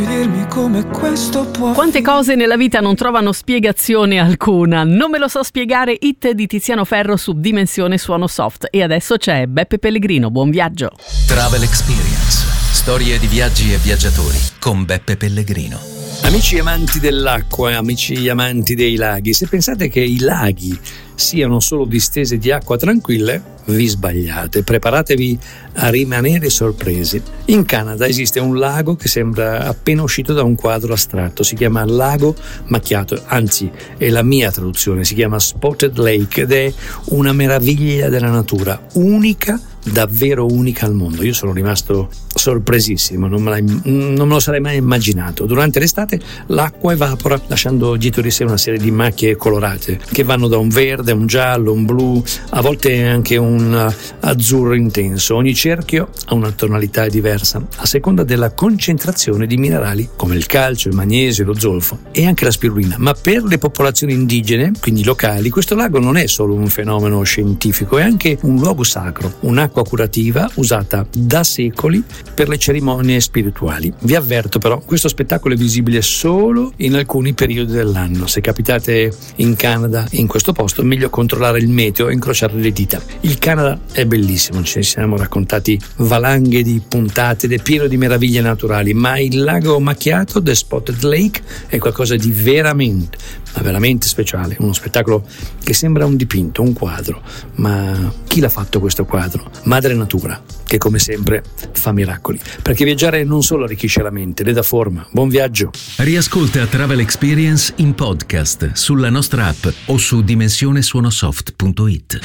Dirmi come questo può. Quante cose nella vita non trovano spiegazione alcuna. Non me lo so spiegare, hit di Tiziano Ferro su Dimensione Suono Soft. E adesso c'è Beppe Pellegrino, buon viaggio. Travel Experience, storie di viaggi e viaggiatori con Beppe Pellegrino. Amici amanti dell'acqua, amici amanti dei laghi, se pensate che i laghi siano solo distese di acqua tranquille, vi sbagliate. Preparatevi a rimanere sorpresi. In Canada esiste un lago che sembra appena uscito da un quadro astratto. Si chiama Lago Macchiato, anzi è la mia traduzione, si chiama Spotted Lake ed è una meraviglia della natura, unica, davvero unica al mondo. Io sono rimasto sorpresissimo, non me lo sarei mai immaginato. Durante l'estate l'acqua evapora lasciando dietro di sé una serie di macchie colorate che vanno da un verde, un giallo, un blu, a volte anche un azzurro intenso. Ogni cerchio ha una tonalità diversa a seconda della concentrazione di minerali come il calcio, il magnesio, lo zolfo e anche la spirulina. Ma per le popolazioni indigene, quindi locali, questo lago non è solo un fenomeno scientifico, è anche un luogo sacro, un'acqua curativa usata da secoli per le cerimonie spirituali. Vi avverto però, questo spettacolo è visibile solo in alcuni periodi dell'anno. Se capitate in Canada, in questo posto, meglio controllare il meteo e incrociare le dita. Il Canada è bellissimo, ci siamo raccontati valanghe di puntate ed è pieno di meraviglie naturali, ma il lago macchiato, The Spotted Lake, è qualcosa di veramente speciale, uno spettacolo che sembra un dipinto, un quadro. Ma chi l'ha fatto questo quadro? Madre Natura, che come sempre fa miracoli, perché viaggiare non solo arricchisce la mente, le dà forma. Buon viaggio. Riascolta Travel Experience in podcast sulla nostra app o su dimensionesuonosoft.it.